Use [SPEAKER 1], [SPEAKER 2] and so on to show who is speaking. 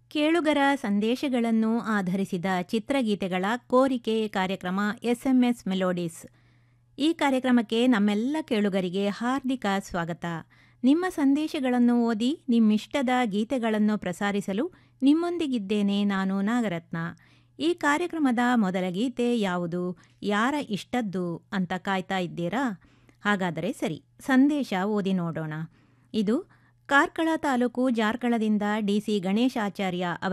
[SPEAKER 1] ಕೇಳುಗರ ಸಂದೇಶಗಳನ್ನು ಆಧರಿಸಿದ ಚಿತ್ರಗೀತೆಗಳ ಕೋರಿಕೆ ಕಾರ್ಯಕ್ರಮ ಎಸ್ಎಂಎಸ್ ಮೆಲೋಡೀಸ್. ಈ ಕಾರ್ಯಕ್ರಮಕ್ಕೆ ನಮ್ಮೆಲ್ಲ ಕೇಳುಗರಿಗೆ ಹಾರ್ದಿಕ ಸ್ವಾಗತ. ನಿಮ್ಮ ಸಂದೇಶಗಳನ್ನು ಓದಿ ನಿಮ್ಮಿಷ್ಟದ ಗೀತೆಗಳನ್ನು ಪ್ರಸಾರಿಸಲು ನಿಮ್ಮೊಂದಿಗಿದ್ದೇನೆ ನಾನು ನಾಗರತ್ನ. ಈ ಕಾರ್ಯಕ್ರಮದ ಮೊದಲ ಗೀತೆ ಯಾವುದು, ಯಾರ ಇಷ್ಟದ್ದು ಅಂತ ಕಾಯ್ತಾ ಇದ್ದೀರಾ? ಹಾಗಾದರೆ ಸರಿ, ಸಂದೇಶ ಓದಿ ನೋಡೋಣ. ಇದು ಕಾರ್ಕಳ ತಾಲೂಕು ಜಾರ್ಕಳದಿಂದ ಡಿಸಿ ಗಣೇಶಾಚಾರ್ಯ